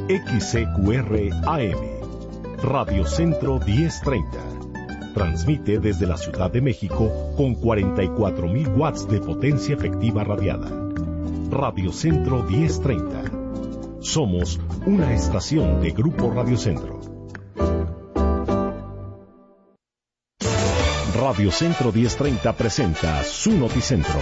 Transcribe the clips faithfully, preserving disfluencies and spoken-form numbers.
X C Q R A M, Radio Centro diez treinta. Transmite desde la Ciudad de México con cuarenta y cuatro mil watts de potencia efectiva radiada. Radio Centro diez treinta. Somos una estación de Grupo Radio Centro. Radio Centro diez treinta presenta su Noticentro.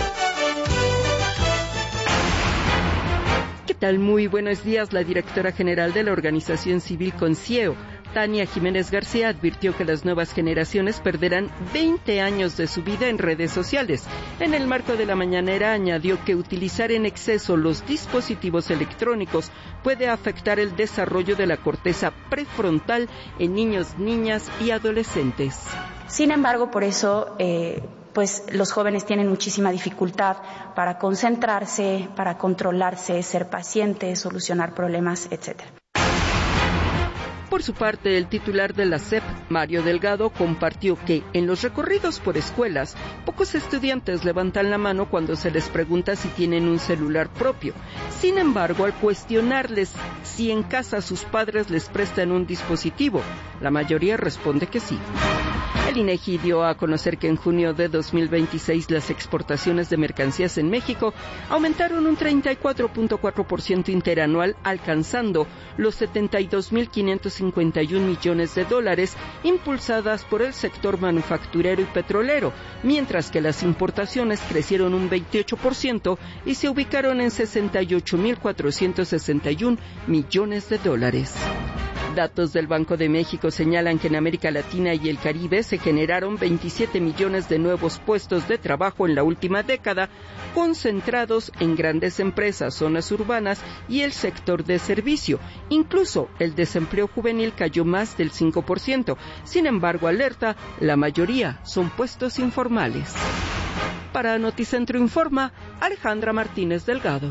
¿Qué tal? Muy buenos días. La directora general de la Organización Civil Concieo, Tania Jiménez García, advirtió que las nuevas generaciones perderán veinte años de su vida en redes sociales. En el marco de la mañanera añadió que utilizar en exceso los dispositivos electrónicos puede afectar el desarrollo de la corteza prefrontal en niños, niñas y adolescentes. Sin embargo, por eso, eh, pues los jóvenes tienen muchísima dificultad para concentrarse, para controlarse, ser pacientes, solucionar problemas, etcétera. Por su parte, el titular de la S E P, Mario Delgado, compartió que en los recorridos por escuelas, pocos estudiantes levantan la mano cuando se les pregunta si tienen un celular propio. Sin embargo, al cuestionarles si en casa sus padres les prestan un dispositivo, la mayoría responde que sí. El INEGI dio a conocer que en junio de dos mil veintiséis las exportaciones de mercancías en México aumentaron un treinta y cuatro punto cuatro por ciento interanual, alcanzando los setenta y dos mil quinientos cincuenta y un millones de dólares, impulsadas por el sector manufacturero y petrolero, mientras que las importaciones crecieron un veintiocho por ciento y se ubicaron en sesenta y ocho mil cuatrocientos sesenta y un millones de dólares. Datos del Banco de México señalan que en América Latina y el Caribe se generaron veintisiete millones de nuevos puestos de trabajo en la última década, concentrados en grandes empresas, zonas urbanas y el sector de servicio. Incluso el desempleo juvenil cayó más del cinco por ciento. Sin embargo, alerta, la mayoría son puestos informales. Para Noticentro Informa, Alejandra Martínez Delgado.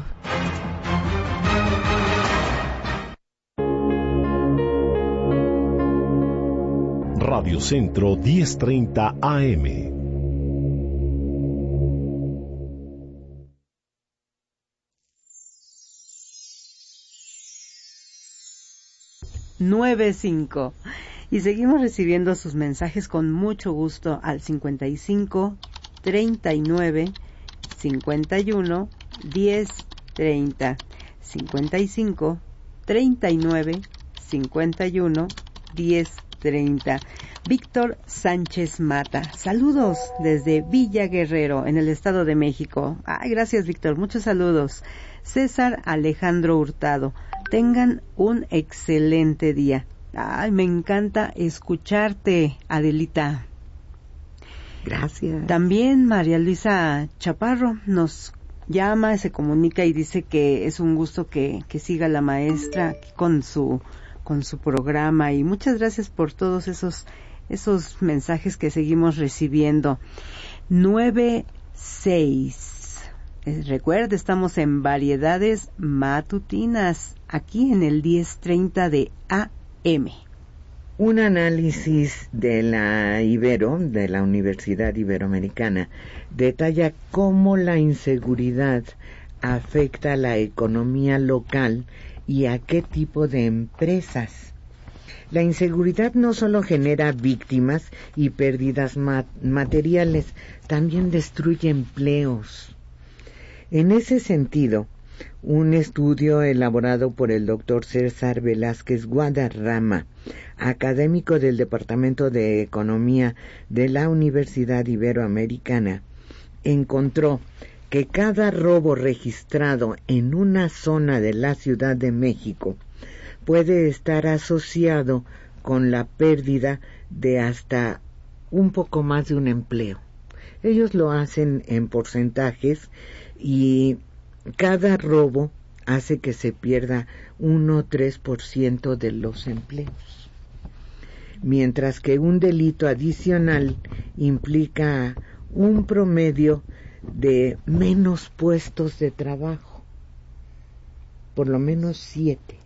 Radio Centro diez treinta A M. nueve cinco. Y seguimos recibiendo sus mensajes con mucho gusto al cincuenta y cinco, treinta y nueve, cincuenta y uno, diez, treinta. cincuenta y cinco, treinta y nueve, cincuenta y uno, diez, treinta. Víctor Sánchez Mata, saludos desde Villa Guerrero, en el Estado de México. Ay, gracias, Víctor, muchos saludos. César Alejandro Hurtado, tengan un excelente día. Ay, me encanta escucharte, Adelita. Gracias. También María Luisa Chaparro nos llama, se comunica y dice que es un gusto que, que siga la maestra aquí con su con su programa, y muchas gracias por todos esos esos mensajes que seguimos recibiendo. nueve seis. Eh, recuerda, estamos en Variedades Matutinas, aquí en el diez treinta de A M. Un análisis de la Ibero, de la Universidad Iberoamericana, detalla cómo la inseguridad afecta a la economía local y a qué tipo de empresas. La inseguridad no solo genera víctimas y pérdidas mat- materiales, también destruye empleos. En ese sentido, un estudio elaborado por el doctor César Velázquez Guadarrama, académico del Departamento de Economía de la Universidad Iberoamericana, encontró que cada robo registrado en una zona de la Ciudad de México puede estar asociado con la pérdida de hasta un poco más de un empleo. Ellos lo hacen en porcentajes y cada robo hace que se pierda uno coma tres por ciento de los empleos, mientras que un delito adicional implica un promedio de menos puestos de trabajo, por lo menos siete,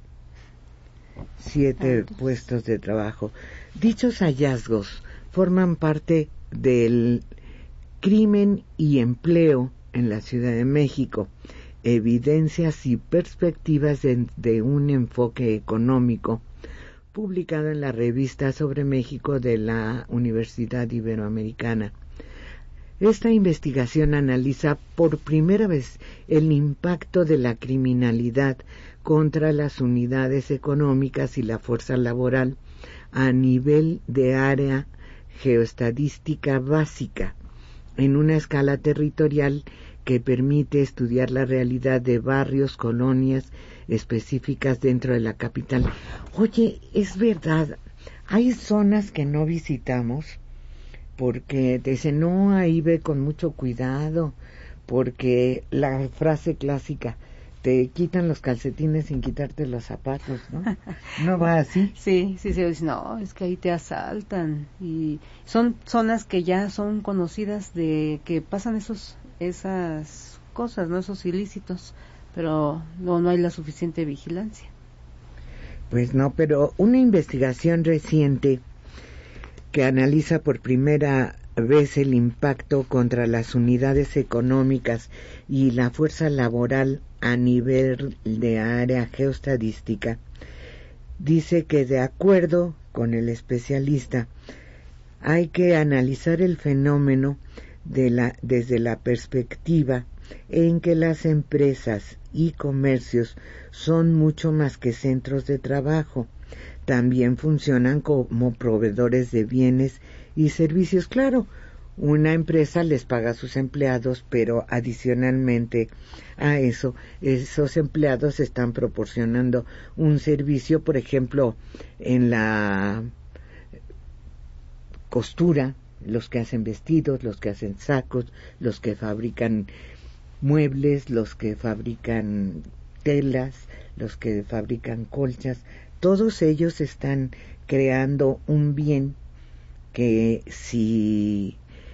siete puestos de trabajo. Dichos hallazgos forman parte del crimen y empleo en la Ciudad de México, evidencias y perspectivas de, de un enfoque económico, publicado en la revista sobre México de la Universidad Iberoamericana. Esta investigación analiza por primera vez el impacto de la criminalidad contra las unidades económicas y la fuerza laboral a nivel de área geoestadística básica, en una escala territorial que permite estudiar la realidad de barrios, colonias específicas dentro de la capital. Oye, es verdad, hay zonas que no visitamos porque te dicen, no, ahí ve con mucho cuidado, porque la frase clásica, te quitan los calcetines sin quitarte los zapatos, ¿no? ¿No va así? Sí, sí, sí, no, es que ahí te asaltan, y son zonas que ya son conocidas de que pasan esos esas cosas, ¿no? Esos ilícitos, pero no, no hay la suficiente vigilancia. Pues no, pero una investigación reciente que analiza por primera vez el impacto contra las unidades económicas y la fuerza laboral a nivel de área geoestadística, dice que de acuerdo con el especialista, hay que analizar el fenómeno de la, desde la perspectiva en que las empresas y comercios son mucho más que centros de trabajo. También funcionan como proveedores de bienes y servicios. Claro, una empresa les paga a sus empleados, pero adicionalmente a eso, esos empleados están proporcionando un servicio, por ejemplo, en la costura, los que hacen vestidos, los que hacen sacos, los que fabrican muebles, los que fabrican telas, los que fabrican colchas. Todos ellos están creando un bien que si,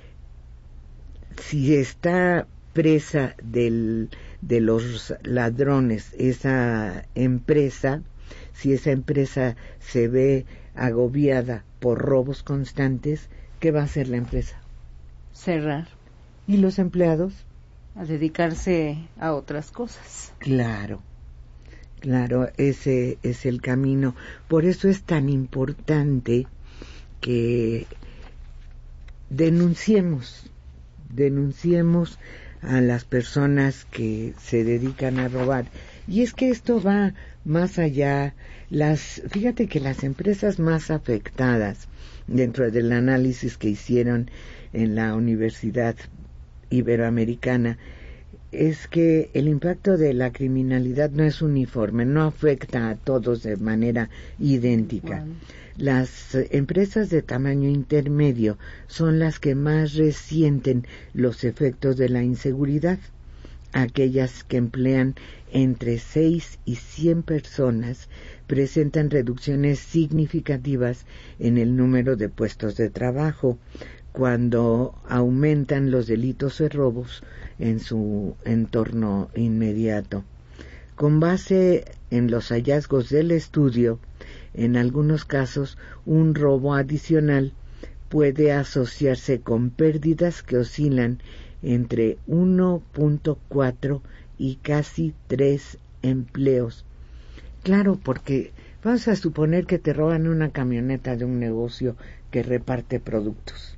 si está presa del, de los ladrones esa empresa, si esa empresa se ve agobiada por robos constantes, ¿qué va a hacer la empresa? Cerrar. ¿Y los empleados? A dedicarse a otras cosas. Claro. Claro, ese es el camino. Por eso es tan importante que denunciemos, denunciemos a las personas que se dedican a robar. Y es que esto va más allá. Las, fíjate que las empresas más afectadas dentro del análisis que hicieron en la Universidad Iberoamericana es que el impacto de la criminalidad no es uniforme, no afecta a todos de manera idéntica. Bueno. Las empresas de tamaño intermedio son las que más resienten los efectos de la inseguridad. Aquellas que emplean entre seis y cien personas presentan reducciones significativas en el número de puestos de trabajo, cuando aumentan los delitos y robos en su entorno inmediato. Con base en los hallazgos del estudio, en algunos casos un robo adicional puede asociarse con pérdidas que oscilan entre uno punto cuatro y casi tres empleos. Claro, porque vamos a suponer que te roban una camioneta de un negocio que reparte productos.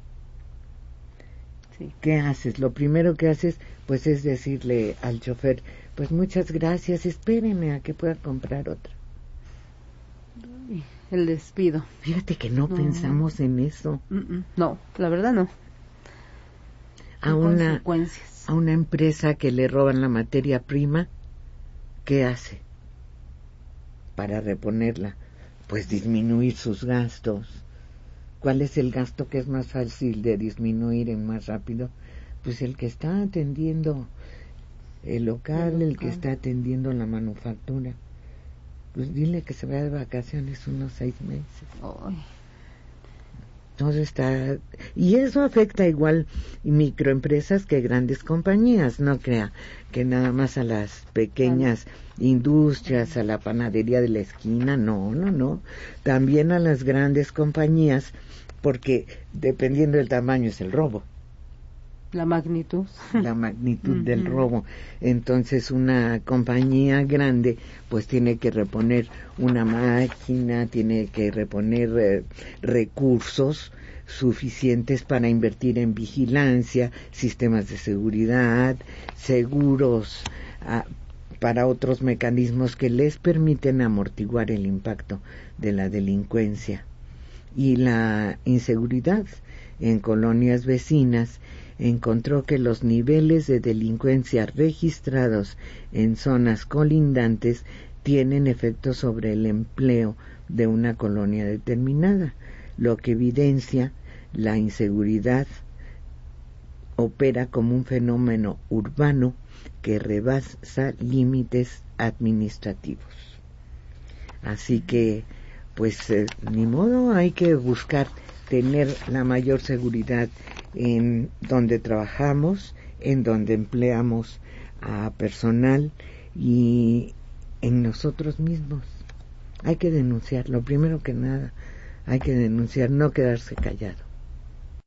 ¿Qué haces? Lo primero que haces, pues, es decirle al chofer, pues muchas gracias, espéreme a que pueda comprar otra. El despido. Fíjate que no, no. pensamos en eso. No, la verdad no. A una, a una empresa que le roban la materia prima, ¿qué hace para reponerla? Pues disminuir sus gastos. ¿Cuál es el gasto que es más fácil de disminuir y más rápido? Pues el que está atendiendo el local, el, local. el que está atendiendo la manufactura. Pues dile que se vaya de vacaciones unos seis meses. Ay. Todo está... Y eso afecta igual microempresas que grandes compañías, no crea que nada más a las pequeñas industrias, a la panadería de la esquina, no, no, no. También a las grandes compañías, porque dependiendo del tamaño es el robo. la magnitud, la magnitud del robo. Entonces una compañía grande pues tiene que reponer una máquina, tiene que reponer eh, recursos suficientes para invertir en vigilancia, sistemas de seguridad, seguros, ah, para otros mecanismos que les permiten amortiguar el impacto de la delincuencia. Y la inseguridad en colonias vecinas encontró que los niveles de delincuencia registrados en zonas colindantes tienen efecto sobre el empleo de una colonia determinada, lo que evidencia la inseguridad opera como un fenómeno urbano que rebasa límites administrativos. Así que, pues, eh, ni modo, hay que buscar tener la mayor seguridad en donde trabajamos, en donde empleamos a personal y en nosotros mismos. Hay que denunciar, lo primero que nada, hay que denunciar, no quedarse callado.